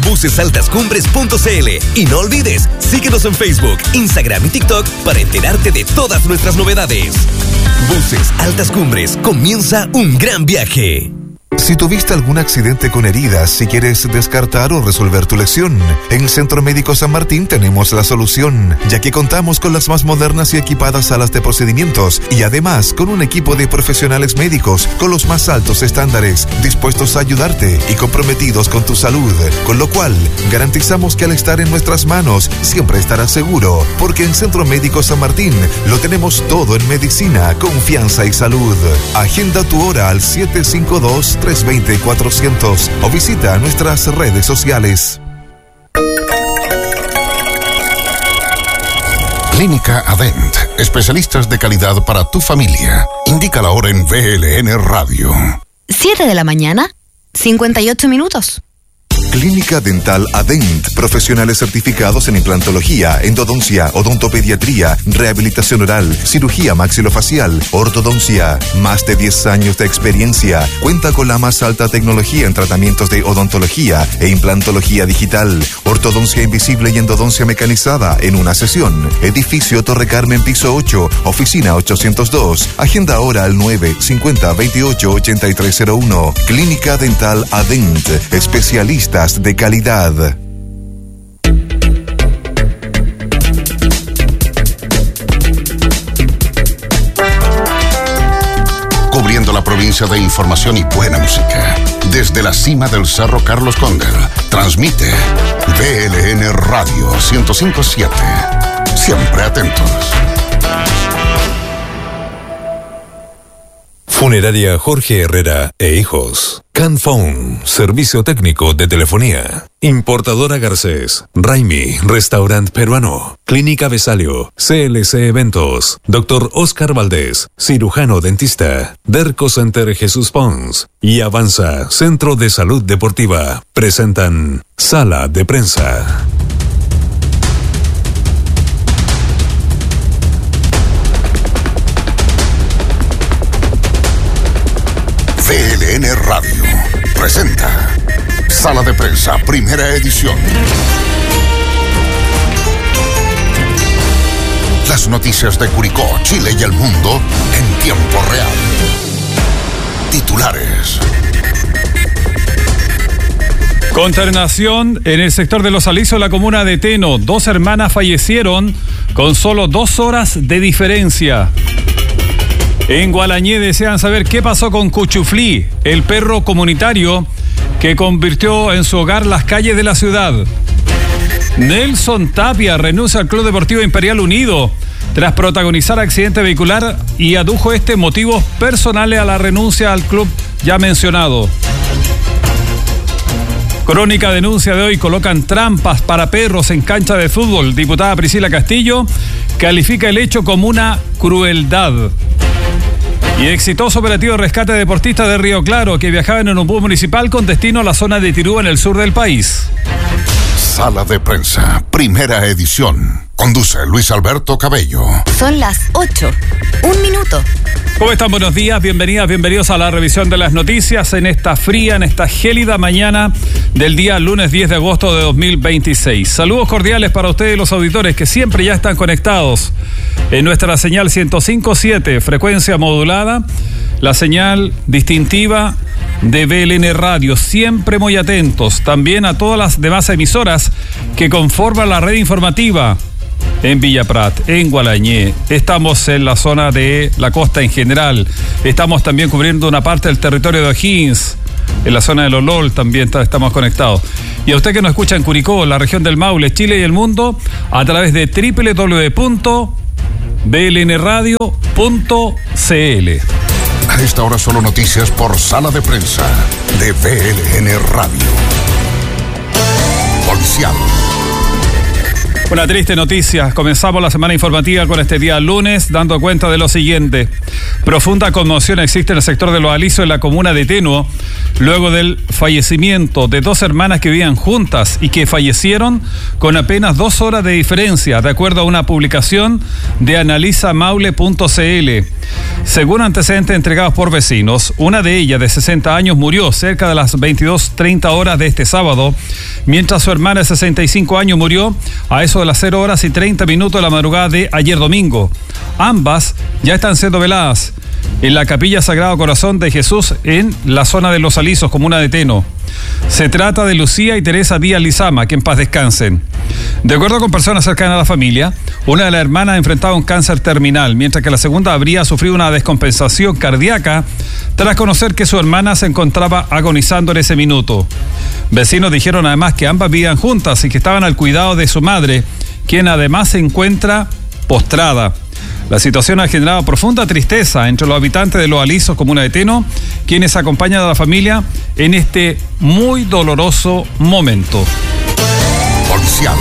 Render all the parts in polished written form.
busesaltascumbres.cl. Y no olvides, síguenos en Facebook, Instagram y TikTok para enterarte de todas nuestras novedades. Buses Altas Cumbres, comienza un gran viaje. Si tuviste algún accidente con heridas y quieres descartar o resolver tu lesión, en Centro Médico San Martín tenemos la solución, ya que contamos con las más modernas y equipadas salas de procedimientos y además con un equipo de profesionales médicos con los más altos estándares, dispuestos a ayudarte y comprometidos con tu salud, con lo cual garantizamos que al estar en nuestras manos siempre estarás seguro, porque en Centro Médico San Martín lo tenemos todo en medicina, confianza y salud. Agenda tu hora al 752-320-400 o visita nuestras redes sociales. Clínica Adent, especialistas de calidad para tu familia. Indica la hora en VLN Radio. 7 de la mañana, 58 minutos. Clínica Dental Adent, profesionales certificados en implantología, endodoncia, odontopediatría, rehabilitación oral, cirugía maxilofacial, ortodoncia. Más de 10 años de experiencia. Cuenta con la más alta tecnología en tratamientos de odontología e implantología digital, ortodoncia invisible y endodoncia mecanizada en una sesión. Edificio Torre Carmen, piso 8, oficina 802. Agenda ahora al 950-28-8301. Clínica Dental Adent, especialistas de calidad. Cubriendo la provincia de información y buena música. Desde la cima del Cerro Carlos Cóndel, transmite VLN Radio 105.7. Siempre atentos. Funeraria Jorge Herrera e Hijos. Canphone, servicio técnico de telefonía. Importadora Garcés. Raimi, restaurante peruano. Clínica Besalio. CLC Eventos. Dr. Oscar Valdés, cirujano dentista. Derco Center Jesús Pons. Y Avanza, Centro de Salud Deportiva. Presentan Sala de Prensa. VLN Radio presenta Sala de Prensa, primera edición. Las noticias de Curicó, Chile y el mundo en tiempo real. Titulares. Consternación en el sector de Los Alisos, la comuna de Teno. 2 hermanas fallecieron con solo 2 horas de diferencia. En Gualañé desean saber qué pasó con Cuchuflí, el perro comunitario que convirtió en su hogar las calles de la ciudad. Nelson Tapia renuncia al Club Deportivo Imperial Unido tras protagonizar accidente vehicular y adujo motivos personales a la renuncia al club ya mencionado. Crónica denuncia de hoy: colocan trampas para perros en cancha de fútbol. Diputada Priscila Castillo califica el hecho como una crueldad. Y exitoso operativo de rescate de deportistas de Río Claro que viajaban en un bus municipal con destino a la zona de Tirúa en el sur del país. Sala de Prensa, primera edición. Conduce Luis Alberto Cabello. Son las 8. 1 minuto. ¿Cómo están? Buenos días, bienvenidas, bienvenidos a la revisión de las noticias en esta fría, en esta gélida mañana del día lunes 10 de agosto de 2026. Saludos cordiales para ustedes los auditores que siempre ya están conectados en nuestra señal 105.7, frecuencia modulada, la señal distintiva de VLN Radio, siempre muy atentos. También a todas las demás emisoras que conforman la red informativa. En Villa Prat, en Gualañé, estamos en la zona de la costa en general, estamos también cubriendo una parte del territorio de O'Higgins, en la zona de Lolol también estamos conectados. Y a usted que nos escucha en Curicó, la región del Maule, Chile y el mundo, a través de www.blnradio.cl. A esta hora solo noticias por Sala de Prensa de VLN Radio. Policial. Una triste noticia. Comenzamos la semana informativa con este día lunes dando cuenta de lo siguiente. Profunda conmoción existe en el sector de Los Alisos, en la comuna de Tenuo, luego del fallecimiento de dos hermanas que vivían juntas y que fallecieron con apenas 2 horas de diferencia, de acuerdo a una publicación de analizamaule.cl. Según antecedentes entregados por vecinos, una de ellas, de 60 años, murió cerca de las 22:30 horas de este sábado, mientras su hermana de 65 años murió a eso de las 0 horas y 30 minutos de la madrugada de ayer domingo. Ambas ya están siendo veladas en la Capilla Sagrado Corazón de Jesús en la zona de Los Alisos, comuna de Teno. Se trata de Lucía y Teresa Díaz Lizama, que en paz descansen. De acuerdo con personas cercanas a la familia, una de las hermanas enfrentaba un cáncer terminal, mientras que la segunda habría sufrido una descompensación cardíaca tras conocer que su hermana se encontraba agonizando en ese minuto. Vecinos dijeron además que ambas vivían juntas y que estaban al cuidado de su madre, quien además se encuentra postrada. La situación ha generado profunda tristeza entre los habitantes de Los Alisos, comuna de Teno, quienes acompañan a la familia en este muy doloroso momento. Policial.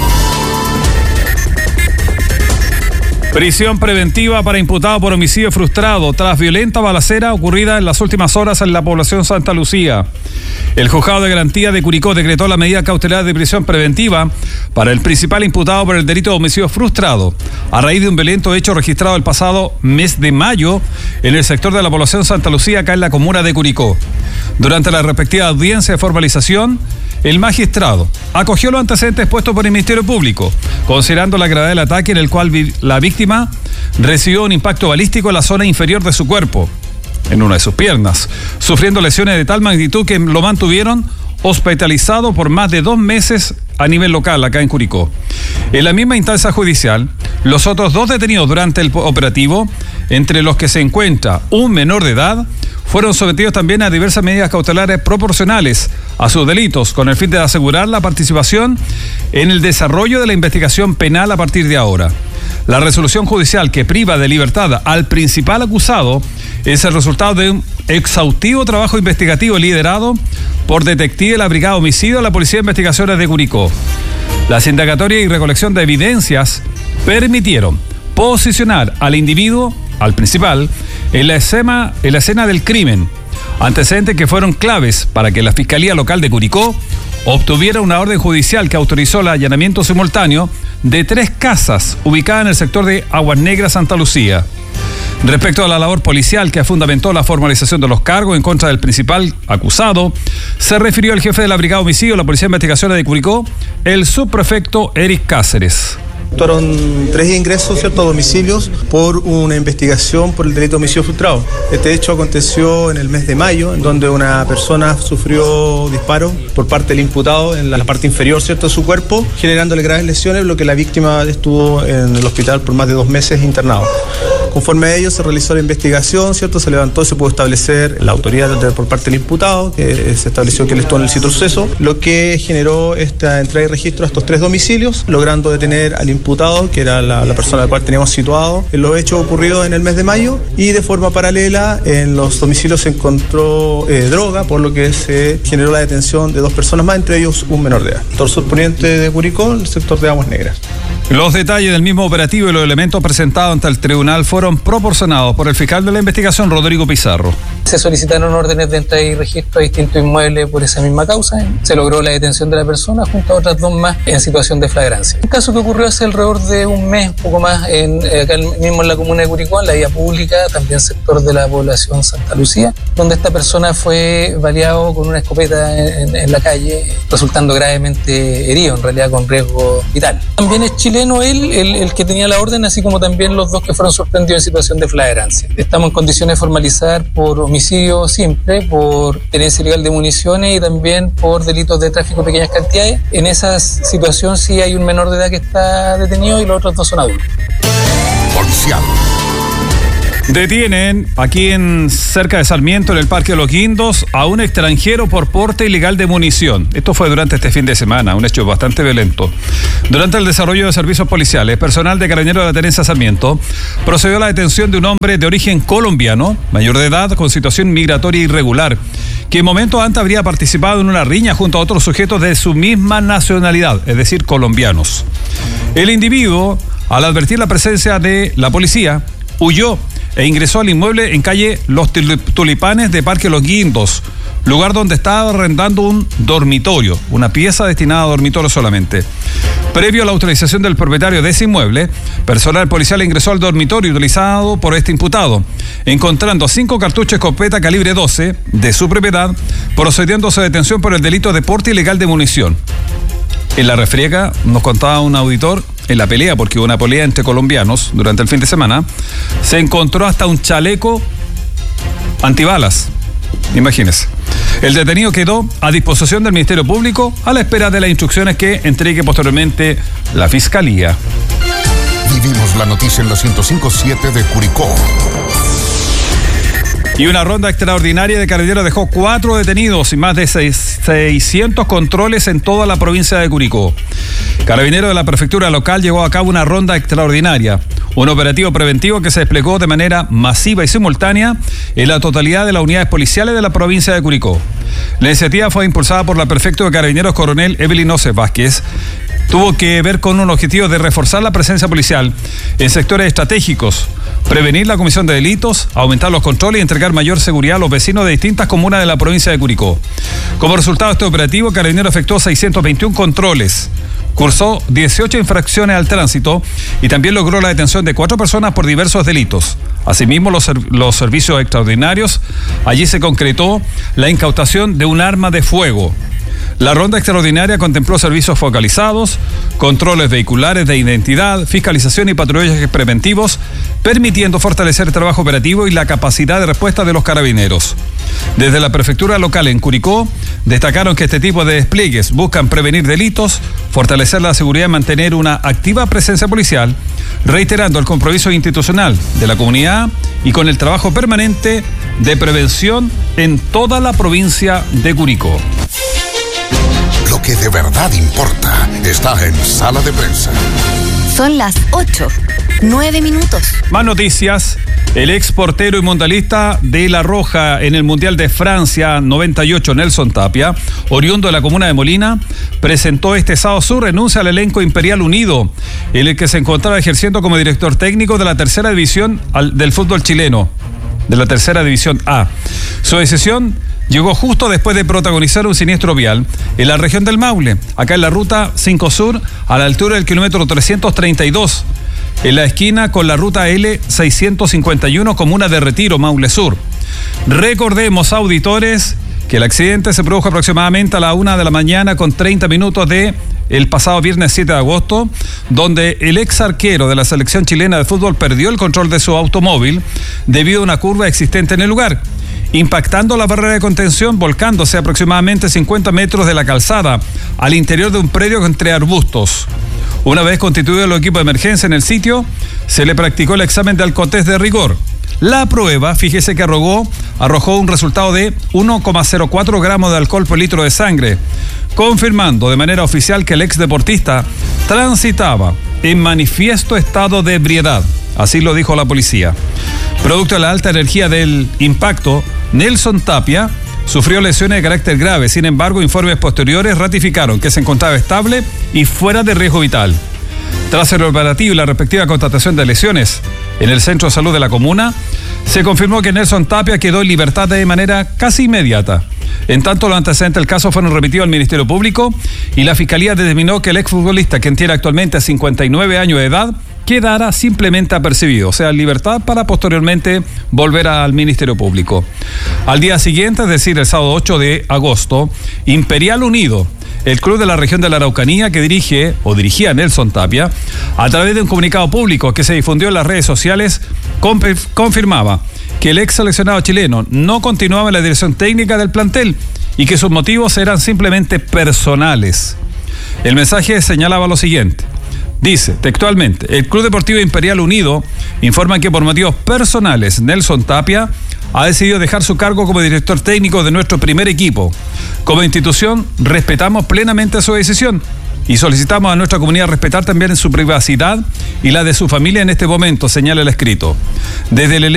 Prisión preventiva para imputado por homicidio frustrado tras violenta balacera ocurrida en las últimas horas en la población Santa Lucía. El Juzgado de Garantía de Curicó decretó la medida cautelar de prisión preventiva para el principal imputado por el delito de homicidio frustrado, a raíz de un violento hecho registrado el pasado mes de mayo en el sector de la población Santa Lucía, acá en la comuna de Curicó. Durante la respectiva audiencia de formalización, el magistrado acogió los antecedentes puestos por el Ministerio Público, considerando la gravedad del ataque en el cual la víctima recibió un impacto balístico en la zona inferior de su cuerpo, en una de sus piernas, sufriendo lesiones de tal magnitud que lo mantuvieron hospitalizado por más de 2 meses a nivel local, acá en Curicó. En la misma instancia judicial, los otros 2 detenidos durante el operativo, entre los que se encuentra un menor de edad, fueron sometidos también a diversas medidas cautelares proporcionales a sus delitos, con el fin de asegurar la participación en el desarrollo de la investigación penal a partir de ahora. La resolución judicial que priva de libertad al principal acusado es el resultado de un exhaustivo trabajo investigativo liderado por detectives de la Brigada de Homicidio de la Policía de Investigaciones de Curicó. Las indagatorias y recolección de evidencias permitieron posicionar al individuo, al principal, en la escena del crimen, antecedentes que fueron claves para que la Fiscalía Local de Curicó obtuviera una orden judicial que autorizó el allanamiento simultáneo de 3 casas ubicadas en el sector de Aguas Negras, Santa Lucía. Respecto a la labor policial que fundamentó la formalización de los cargos en contra del principal acusado, se refirió el jefe de la Brigada de Homicidio de la Policía de Investigaciones de Curicó, el subprefecto Eric Cáceres. Actuaron 3 ingresos, ¿cierto?, a domicilios por una investigación por el delito de homicidio frustrado. Este hecho aconteció en el mes de mayo, en donde una persona sufrió disparos por parte del imputado en la parte inferior, ¿cierto?, de su cuerpo, generándole graves lesiones, lo que la víctima estuvo en el hospital por más de 2 meses internado. Conforme a ello se realizó la investigación, ¿cierto?, se levantó y se pudo establecer la autoridad por parte del imputado, que se estableció que él estuvo en el sitio del suceso, lo que generó esta entrega y registro a estos 3 domicilios, logrando detener al imputado, que era la persona a la cual teníamos situado en los hechos ocurridos en el mes de mayo, y de forma paralela en los domicilios se encontró droga, por lo que se generó la detención de 2 personas más, entre ellos un menor de edad. Sector surponiente de Curicó, el sector de Aguas Negras. Los detalles del mismo operativo y los elementos presentados ante el tribunal fueron proporcionados por el fiscal de la investigación, Rodrigo Pizarro. Se solicitaron órdenes de entrada y registro a distintos inmuebles por esa misma causa. Se logró la detención de la persona junto a otras 2 más en situación de flagrancia. Un caso que ocurrió hace alrededor de un mes, poco más, acá mismo en la comuna de Curicó, en la vía pública, también sector de la población Santa Lucía, donde esta persona fue baleado con una escopeta en la calle, resultando gravemente herido, en realidad con riesgo vital. También es chileno el que tenía la orden, así como también los 2 que fueron sorprendidos en situación de flagrancia. Estamos en condiciones de formalizar por homicidio simple, por tenencia ilegal de municiones y también por delitos de tráfico de pequeñas cantidades. En esa situación sí hay un menor de edad que está detenido y los otros 2 son adultos. Policial. Detienen aquí cerca de Sarmiento, en el Parque de los Guindos, a un extranjero por porte ilegal de munición. Esto fue durante este fin de semana, un hecho bastante violento. Durante el desarrollo de servicios policiales, personal de Carabineros de la Tenencia Sarmiento procedió a la detención de un hombre de origen colombiano, mayor de edad, con situación migratoria irregular, que momentos antes habría participado en una riña junto a otros sujetos de su misma nacionalidad, es decir, colombianos. El individuo, al advertir la presencia de la policía, huyó e ingresó al inmueble en calle Los Tulipanes de Parque Los Guindos, lugar donde estaba arrendando un dormitorio, una pieza destinada a dormitorio solamente. Previo a la autorización del propietario de ese inmueble, personal policial ingresó al dormitorio utilizado por este imputado, encontrando 5 cartuchos de escopeta calibre 12 de su propiedad, procediendo a su detención por el delito de porte ilegal de munición. En la refriega, nos contaba un auditor, en la pelea, porque hubo una pelea entre colombianos durante el fin de semana, se encontró hasta un chaleco antibalas. Imagínense. El detenido quedó a disposición del Ministerio Público a la espera de las instrucciones que entregue posteriormente la Fiscalía. Vivimos la noticia en la 105.7 de Curicó. Y una ronda extraordinaria de Carabineros dejó 4 detenidos y más de 600 controles en toda la provincia de Curicó. Carabineros de la prefectura local llevó a cabo una ronda extraordinaria, un operativo preventivo que se desplegó de manera masiva y simultánea en la totalidad de las unidades policiales de la provincia de Curicó. La iniciativa fue impulsada por la prefecta de Carabineros coronel Evelyn Oce Vázquez. Tuvo que ver con un objetivo de reforzar la presencia policial en sectores estratégicos, prevenir la comisión de delitos, aumentar los controles y entregar mayor seguridad a los vecinos de distintas comunas de la provincia de Curicó. Como resultado de este operativo, Carabineros efectuó 621 controles, cursó 18 infracciones al tránsito y también logró la detención de 4 personas por diversos delitos. Asimismo, los servicios extraordinarios, allí se concretó la incautación de un arma de fuego. La ronda extraordinaria contempló servicios focalizados, controles vehiculares de identidad, fiscalización y patrullajes preventivos, permitiendo fortalecer el trabajo operativo y la capacidad de respuesta de los carabineros. Desde la prefectura local en Curicó, destacaron que este tipo de despliegues buscan prevenir delitos, fortalecer la seguridad y mantener una activa presencia policial, reiterando el compromiso institucional de la comunidad y con el trabajo permanente de prevención en toda la provincia de Curicó. Lo que de verdad importa está en Sala de Prensa. Son las 8:09. Más noticias. El ex portero y mundialista de La Roja en el Mundial de Francia 98, Nelson Tapia, oriundo de la comuna de Molina, presentó este sábado su renuncia al elenco Imperial Unido, en el que se encontraba ejerciendo como director técnico de la tercera división del fútbol chileno, de la tercera división A. Su decisión llegó justo después de protagonizar un siniestro vial en la región del Maule, acá en la ruta 5 Sur, a la altura del kilómetro 332, en la esquina con la ruta L651, comuna de Retiro, Maule Sur. Recordemos, auditores, que el accidente se produjo aproximadamente a la 1:30 de el pasado viernes 7 de agosto, donde el ex arquero de la selección chilena de fútbol perdió el control de su automóvil debido a una curva existente en el lugar, impactando la barrera de contención, volcándose aproximadamente 50 metros de la calzada al interior de un predio entre arbustos. Una vez constituido el equipo de emergencia en el sitio, se le practicó el examen de alcoholtest de rigor. La prueba, fíjese que arrojó un resultado de 1,04 gramos de alcohol por litro de sangre, confirmando de manera oficial que el ex deportista transitaba en manifiesto estado de ebriedad. Así lo dijo la policía. Producto de la alta energía del impacto, Nelson Tapia sufrió lesiones de carácter grave. Sin embargo, informes posteriores ratificaron que se encontraba estable y fuera de riesgo vital. Tras el operativo y la respectiva constatación de lesiones en el centro de salud de la comuna, se confirmó que Nelson Tapia quedó en libertad de manera casi inmediata. En tanto, los antecedentes del caso fueron remitidos al Ministerio Público y la Fiscalía determinó que el exfutbolista, quien tiene actualmente 59 años de edad, quedará simplemente apercibido, o sea, en libertad para posteriormente volver al Ministerio Público. Al día siguiente, es decir, el sábado 8 de agosto, Imperial Unido, el club de la región de la Araucanía que dirigía Nelson Tapia, a través de un comunicado público que se difundió en las redes sociales, confirmaba que el ex seleccionado chileno no continuaba en la dirección técnica del plantel y que sus motivos eran simplemente personales. El mensaje señalaba lo siguiente. Dice textualmente: el Club Deportivo Imperial Unido informa que por motivos personales Nelson Tapia ha decidido dejar su cargo como director técnico de nuestro primer equipo. Como institución respetamos plenamente su decisión y solicitamos a nuestra comunidad respetar también su privacidad y la de su familia en este momento, señala el escrito. Desde el